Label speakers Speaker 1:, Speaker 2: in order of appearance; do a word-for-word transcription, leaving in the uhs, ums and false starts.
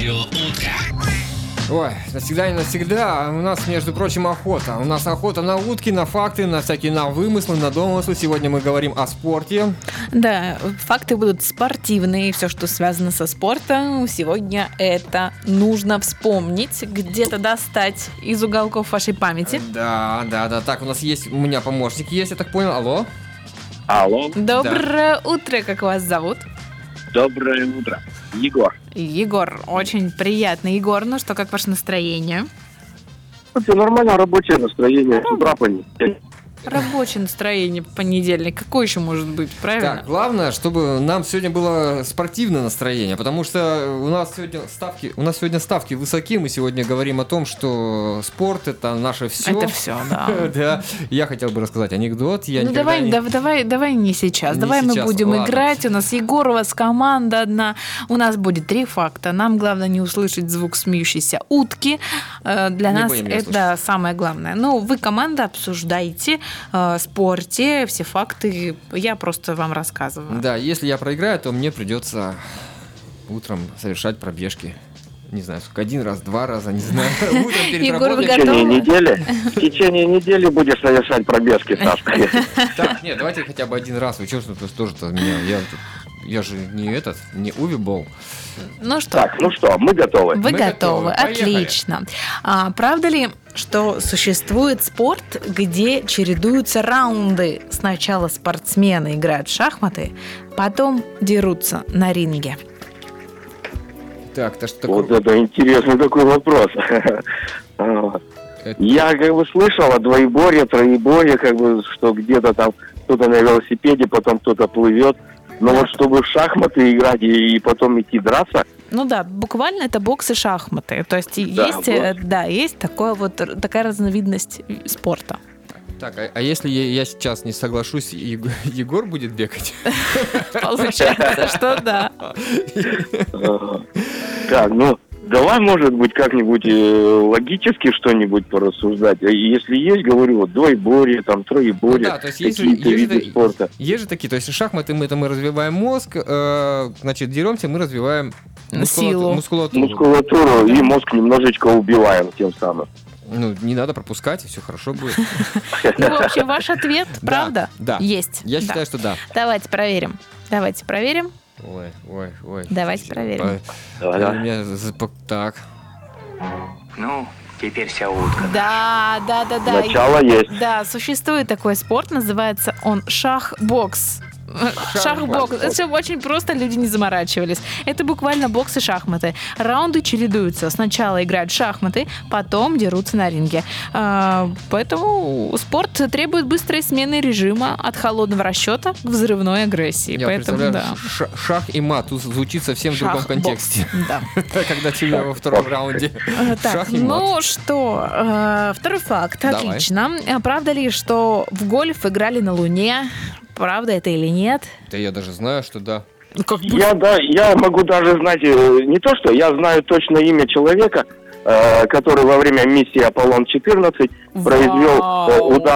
Speaker 1: Ой, навсегда не навсегда. У нас, между прочим, охота. У нас охота на утки, на факты, на всякие на вымыслы, на домыслы. Сегодня мы говорим о спорте.
Speaker 2: Да, факты будут спортивные, все, что связано со спортом. Сегодня это нужно вспомнить, где-то достать из уголков вашей памяти.
Speaker 1: Да, да, да. Так, у нас есть, у меня помощник есть, я так понял. Алло?
Speaker 3: Алло.
Speaker 2: Доброе утро, как вас зовут?
Speaker 3: Доброе утро. Егор.
Speaker 2: Егор, очень приятно. Егор, ну что, как ваше настроение?
Speaker 3: Все нормально, рабочее настроение. С утра понедельник.
Speaker 2: Рабочее настроение в понедельник. Какое еще может быть, правильно?
Speaker 1: Так, главное, чтобы нам сегодня было спортивное настроение, потому что у нас сегодня ставки, у нас сегодня ставки высоки. Мы сегодня говорим о том, что спорт это наше все.
Speaker 2: Это все, да.
Speaker 1: Да. Я хотел бы рассказать анекдот. Я
Speaker 2: ну давай,
Speaker 1: не...
Speaker 2: да, давай, давай не сейчас.
Speaker 1: Не
Speaker 2: давай
Speaker 1: сейчас,
Speaker 2: мы будем
Speaker 1: ладно.
Speaker 2: играть. У нас Егор, у вас команда одна. У нас будет три факта. Нам главное не услышать звук смеющейся утки. Э, Для
Speaker 1: Не
Speaker 2: нас
Speaker 1: будем ее
Speaker 2: это
Speaker 1: слушать.
Speaker 2: самое главное. Ну, вы, команда, обсуждаете, э, спорьте, все факты. Я просто вам рассказываю.
Speaker 1: Да, если я проиграю, то мне придется утром совершать пробежки. Не знаю, сколько, один раз, два раза, не знаю. Утром перед
Speaker 2: Егор,
Speaker 1: работой.
Speaker 2: вы
Speaker 3: В течение
Speaker 2: готовы?
Speaker 3: недели, в течение недели будешь совершать пробежки, Сашка.
Speaker 1: Так, нет, давайте хотя бы один раз. Вы что, что тоже-то меня... Я, тут- я же не этот, не Уви Болл.
Speaker 2: Ну что,
Speaker 3: Так, ну что, мы готовы.
Speaker 2: вы
Speaker 1: мы
Speaker 2: готовы.
Speaker 1: готовы. Поехали.
Speaker 2: Отлично. А, правда ли, что существует спорт, где чередуются раунды? Сначала спортсмены играют в шахматы, потом дерутся на ринге.
Speaker 1: Так, то что
Speaker 3: Вот
Speaker 1: такое?
Speaker 3: это интересный такой вопрос. А,
Speaker 1: Это-
Speaker 3: Я как бы слышал о двоеборье, троеборье, как бы, что где-то там кто-то на велосипеде, потом кто-то плывет. Но вот чтобы в шахматы играть и, и потом идти драться,
Speaker 2: Ну да, буквально это бокс и шахматы. То есть и
Speaker 3: Да,
Speaker 2: есть, э,
Speaker 3: бокс.
Speaker 2: да, есть такое вот, р- такая разновидность э, спорта.
Speaker 1: Так, а, а если я, я сейчас не соглашусь, Ег- Егор будет бегать?
Speaker 2: Получается, что да.
Speaker 3: Ага. Так, ну, давай, может быть, как-нибудь э, логически что-нибудь порассуждать. А если есть, говорю, вот двоеборье, там, троеборье,
Speaker 1: Ну да, то есть есть же-
Speaker 3: какие-то
Speaker 1: есть же
Speaker 3: виды
Speaker 1: та-
Speaker 3: спорта.
Speaker 1: Есть же такие, то есть шахматы мы, это мы развиваем мозг, э, значит, деремся, мы развиваем мускулату-
Speaker 2: Силу.
Speaker 1: мускулатуру.
Speaker 3: Мускулатуру и мозг немножечко убиваем тем самым.
Speaker 1: Ну, не надо пропускать, и все хорошо будет.
Speaker 2: Ну, в общем, ваш ответ,
Speaker 1: Да,
Speaker 2: правда?
Speaker 1: да.
Speaker 2: Есть.
Speaker 1: Я
Speaker 2: Да.
Speaker 1: считаю, что да.
Speaker 2: Давайте проверим. Давайте проверим.
Speaker 1: Ой, ой, ой.
Speaker 2: Давайте проверим.
Speaker 1: Ой,
Speaker 3: Давай.
Speaker 1: у меня за- по- Так.
Speaker 4: Ну, теперь вся утка.
Speaker 2: Да, да, да, да.
Speaker 3: Начало есть.
Speaker 2: Да, существует такой спорт, называется он шах-бокс. Шах-бокс. Это все очень просто, люди не заморачивались. Это буквально бокс и шахматы. Раунды чередуются. Сначала играют в шахматы, потом дерутся на ринге. А, Поэтому спорт требует быстрой смены режима от холодного расчета к взрывной агрессии.
Speaker 1: Я
Speaker 2: Поэтому
Speaker 1: представляю,
Speaker 2: да.
Speaker 1: ш- шах и мат тут звучит совсем в другом
Speaker 2: Шах-бокс.
Speaker 1: контексте.
Speaker 2: Да.
Speaker 1: Когда тебя во втором раунде.
Speaker 2: А, Так,
Speaker 1: Шах и мат.
Speaker 2: ну что, э, второй факт,
Speaker 1: Давай.
Speaker 2: отлично. А Правда ли, что в гольф играли на Луне? Правда это или нет?
Speaker 1: Да я даже знаю, что да.
Speaker 2: Ну, как
Speaker 3: Я, да, я могу даже знать, э, не то что, я знаю точно имя человека, э, который во время миссии Аполлон четырнадцать произвел э,
Speaker 2: Вау.
Speaker 3: удар